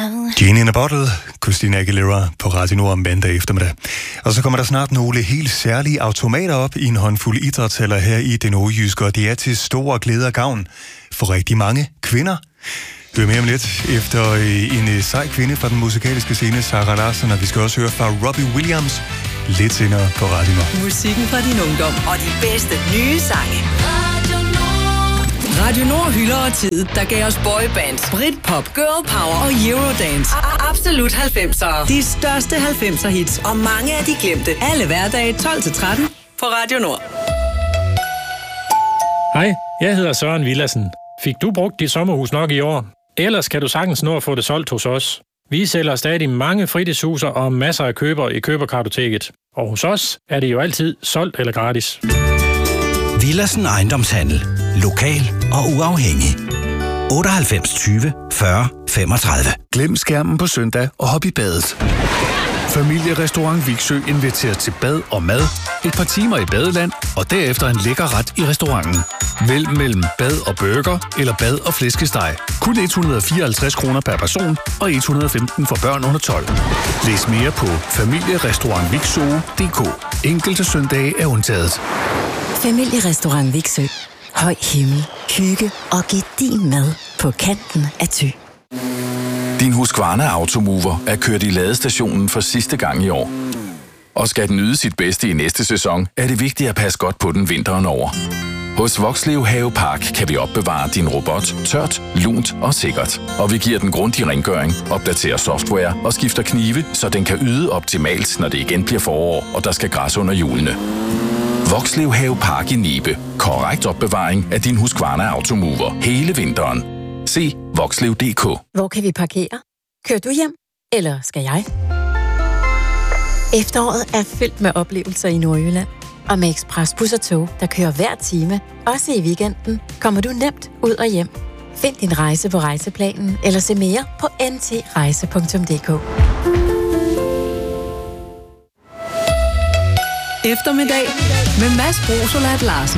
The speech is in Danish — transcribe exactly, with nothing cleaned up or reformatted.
Genie in a Bottle, Christina Aguilera på Radio Nord om mandag eftermiddag. Og så kommer der snart nogle helt særlige automater op i en håndfuld idrætshaller her i det nordjyske, og det er til stor glæde og gavn for rigtig mange kvinder. Hør mere om lidt efter en sej kvinde fra den musikalske scene, Sara Larsson, og vi skal også høre fra Robbie Williams lidt senere på Radio Nord. Musikken fra din ungdom og de bedste nye sange. Radio Nord hylder og tid, der gav os boybands, Britpop, Girl Power og Eurodance. Absolut halvfemsere. De største halvfemser hits og mange af de glemte. Alle hverdage tolv til tretten på Radio Nord. Hej, jeg hedder Søren Villadsen. Fik du brugt dit sommerhus nok i år? Ellers kan du sagtens nå at få det solgt hos os. Vi sælger stadig mange fritidshuser og masser af købere i Køberkartoteket. Og hos os er det jo altid solgt eller gratis. Villadsen Ejendomshandel. Lokal og uafhængig. otteoghalvfems tyve fyrre femogtredive. Glem skærmen på søndag og hop i badet. Familierestaurant Viksø inviterer til bad og mad, et par timer i badeland og derefter en lækker ret i restauranten. Vælg mellem bad og burger eller bad og flæskesteg. Kun et hundrede og fireoghalvtreds kroner per person og et hundrede og femten for børn under tolv. Læs mere på familierestaurant viksø punktum d k. Enkelte søndage er undtaget. Familierestaurant Viksø. Høj himmel, hygge og gedigen mad på kanten af Thy. Din Husqvarna Automover er kørt i ladestationen for sidste gang i år. Og skal den yde sit bedste i næste sæson, er det vigtigt at passe godt på den vinteren over. Hos Vokslev Have Park kan vi opbevare din robot tørt, lunt og sikkert. Og vi giver den grundig rengøring, opdaterer software og skifter knive, så den kan yde optimalt, når det igen bliver forår, og der skal græs under hjulene. Vokslev Have Park i Nibe. Korrekt opbevaring af din Husqvarna Automover hele vinteren. Se vokslev punktum d k. Hvor kan vi parkere? Kører du hjem? Eller skal jeg? Efteråret er fyldt med oplevelser i Nordjylland. Og med Expressbus og tog, der kører hver time, også i weekenden, kommer du nemt ud og hjem. Find din rejse på Rejseplanen eller se mere på n t rejse punktum d k. Eftermiddag med Mads Brosolat Larsen.